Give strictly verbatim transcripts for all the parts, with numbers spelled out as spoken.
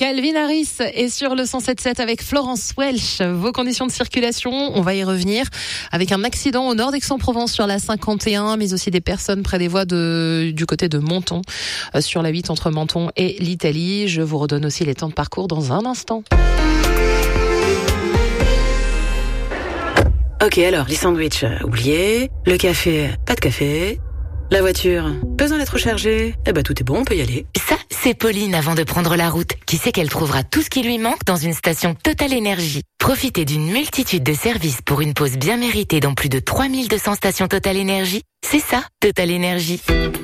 Calvin Harris est sur le cent sept virgule sept avec Florence Welch. Vos conditions de circulation, on va y revenir. Avec un accident au nord d'Aix-en-Provence sur la cinquante et un, mais aussi des personnes près des voies de, du côté de Menton, euh, sur la huit entre Menton et l'Italie. Je vous redonne aussi les temps de parcours dans un instant. Ok, alors, les sandwichs, euh, oubliez. Le café, pas de café. La voiture, besoin d'être rechargée. Eh ben, tout est bon, on peut y aller. Ça, c'est Pauline avant de prendre la route, qui sait qu'elle trouvera tout ce qui lui manque dans une station Total Énergie. Profitez d'une multitude de services pour une pause bien méritée dans plus de trois mille deux cents stations Total Énergie. C'est ça, Total Énergie.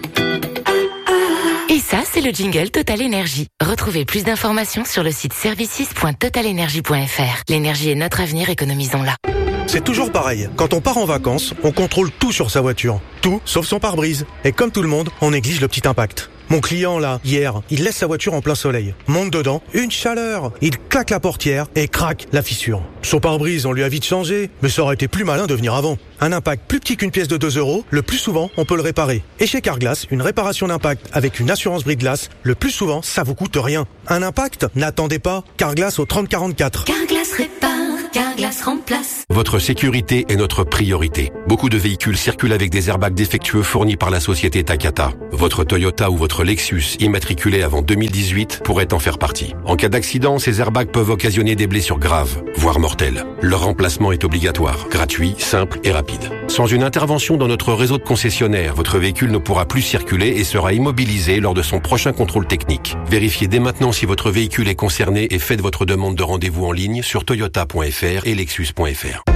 Et ça, c'est le jingle Total Énergie. Retrouvez plus d'informations sur le site services point total energy point f r. L'énergie est notre avenir, économisons-la. C'est toujours pareil. Quand on part en vacances, on contrôle tout sur sa voiture. Tout, sauf son pare-brise. Et comme tout le monde, on néglige le petit impact. Mon client, là, hier, il laisse sa voiture en plein soleil. Monte dedans, une chaleur. Il claque la portière et craque la fissure. Son pare-brise, on lui a vite changé, mais ça aurait été plus malin de venir avant. Un impact plus petit qu'une pièce de deux euros, le plus souvent, on peut le réparer. Et chez Carglass, une réparation d'impact avec une assurance brise-glace, le plus souvent, ça vous coûte rien. Un impact? N'attendez pas. Carglass au trente quarante-quatre. Carglass répare, Carglass remplace. Votre sécurité est notre priorité. Beaucoup de véhicules circulent avec des airbags défectueux fournis par la société Takata. Votre Toyota ou votre Lexus immatriculé avant deux mille dix-huit pourrait en faire partie. En cas d'accident, ces airbags peuvent occasionner des blessures graves, voire mortelles. Leur remplacement est obligatoire, gratuit, simple et rapide. Sans une intervention dans notre réseau de concessionnaires, votre véhicule ne pourra plus circuler et sera immobilisé lors de son prochain contrôle technique. Vérifiez dès maintenant si votre véhicule est concerné et faites votre demande de rendez-vous en ligne sur toyota point f r et lexus point f r.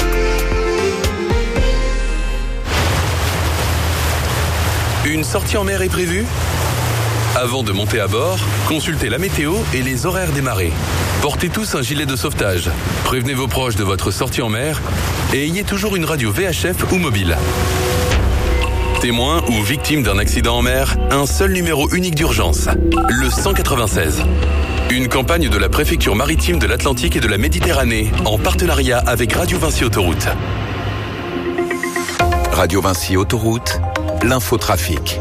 Une sortie en mer est prévue ? Avant de monter à bord, consultez la météo et les horaires des marées. Portez tous un gilet de sauvetage. Prévenez vos proches de votre sortie en mer et ayez toujours une radio V H F ou mobile. Témoin ou victime d'un accident en mer, un seul numéro unique d'urgence, le cent quatre-vingt-seize. Une campagne de la préfecture maritime de l'Atlantique et de la Méditerranée en partenariat avec Radio Vinci Autoroute. Radio Vinci Autoroute, l'infotrafic.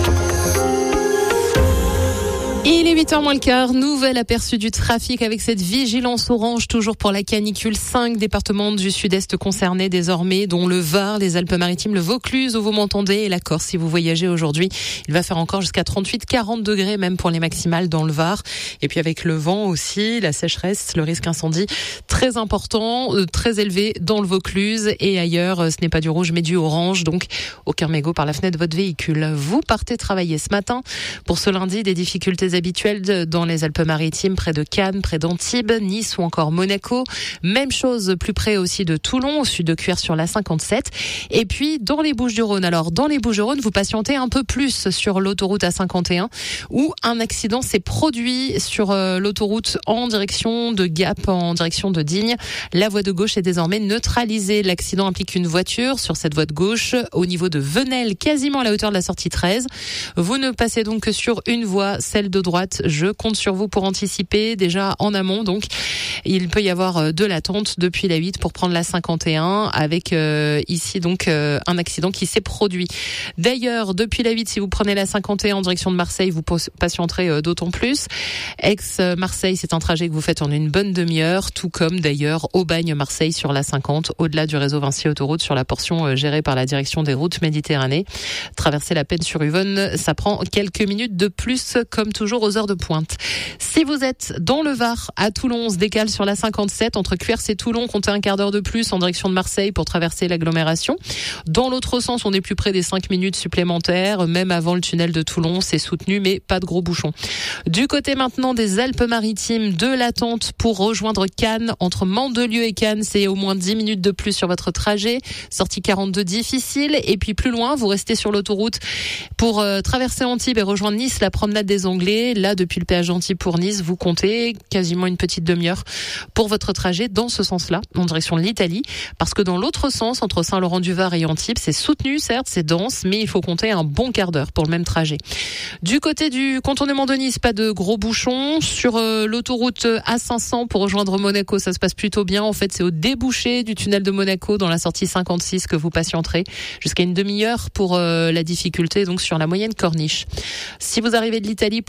Il est huit heures moins le quart, nouvel aperçu du trafic avec cette vigilance orange toujours pour la canicule. Cinq départements du sud-est concernés désormais, dont le Var, les Alpes-Maritimes, le Vaucluse où vous m'entendez et la Corse. Si vous voyagez aujourd'hui, il va faire encore jusqu'à trente-huit à quarante degrés même pour les maximales dans le Var. Et puis avec le vent aussi, la sécheresse, le risque incendie très important, euh, très élevé dans le Vaucluse et ailleurs. Ce n'est pas du rouge mais du orange, donc aucun mégot par la fenêtre de votre véhicule. Vous partez travailler ce matin. Pour ce lundi, des difficultés habituelles dans les Alpes-Maritimes, près de Cannes, près d'Antibes, Nice ou encore Monaco. Même chose plus près aussi de Toulon, au sud de Cuers sur la cinquante-sept. Et puis dans les Bouches-du-Rhône. Alors dans les Bouches-du-Rhône, vous patientez un peu plus sur l'autoroute A cinquante et un où un accident s'est produit sur euh, l'autoroute en direction de Gap, en direction de Digne. La voie de gauche est désormais neutralisée. L'accident implique une voiture sur cette voie de gauche au niveau de Venelle, quasiment à la hauteur de la sortie treize. Vous ne passez donc que sur une voie, celle de droite. Je compte sur vous pour anticiper déjà en amont. Donc, il peut y avoir de l'attente depuis la huit pour prendre la cinquante et un avec euh, ici donc euh, un accident qui s'est produit. D'ailleurs, depuis la huit, si vous prenez la cinquante et un en direction de Marseille, vous patienterez euh, d'autant plus. Aix-Marseille, c'est un trajet que vous faites en une bonne demi-heure, tout comme d'ailleurs Aubagne-Marseille sur la cinquante, au-delà du réseau Vinci Autoroute sur la portion euh, gérée par la direction des routes Méditerranée. Traverser la Peine sur Yvonne, ça prend quelques minutes de plus, comme toujours aux heures de pointe. Si vous êtes dans le Var, à Toulon, on se décale sur la cinquante-sept, entre Cuers et Toulon, comptez un quart d'heure de plus en direction de Marseille pour traverser l'agglomération. Dans l'autre sens, on est plus près des cinq minutes supplémentaires, même avant le tunnel de Toulon, c'est soutenu, mais pas de gros bouchons. Du côté maintenant des Alpes-Maritimes, de l'attente pour rejoindre Cannes, entre Mandelieu et Cannes, c'est au moins dix minutes de plus sur votre trajet. Sortie quarante-deux difficile, et puis plus loin, vous restez sur l'autoroute pour euh, traverser Antibes et rejoindre Nice, la promenade des Anglais. Là, depuis le péage d'Antibes pour Nice, vous comptez quasiment une petite demi-heure pour votre trajet dans ce sens-là, en direction de l'Italie, parce que dans l'autre sens, entre Saint-Laurent-du-Var et Antibes, c'est soutenu, certes, c'est dense, mais il faut compter un bon quart d'heure pour le même trajet. Du côté du contournement de Nice, pas de gros bouchons. Sur euh, l'autoroute A cinq cents pour rejoindre Monaco, ça se passe plutôt bien. En fait, c'est au débouché du tunnel de Monaco, dans la sortie cinquante-six, que vous patienterez jusqu'à une demi-heure pour euh, la difficulté, donc sur la moyenne corniche. Si vous arrivez de l'Italie pour rejoindre Monaco,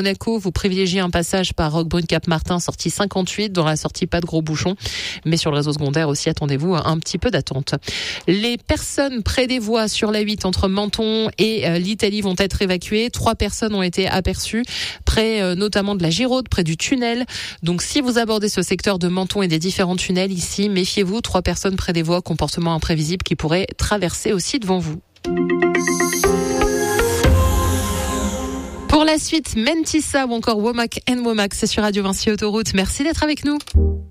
Monaco, vous privilégiez un passage par Roquebrune-Cap-Martin, sortie cinquante-huit. Dans la sortie, pas de gros bouchons. Mais sur le réseau secondaire aussi, attendez-vous un petit peu d'attente. Les personnes près des voies sur la huit entre Menton et euh, l'Italie vont être évacuées. Trois personnes ont été aperçues près euh, notamment de la Giraude, près du tunnel. Donc si vous abordez ce secteur de Menton et des différents tunnels ici, méfiez-vous. Trois personnes près des voies, comportement imprévisible qui pourrait traverser aussi devant vous. Pour la suite, Mentissa ou encore Womack and Womack, c'est sur Radio Vinci Autoroute. Merci d'être avec nous.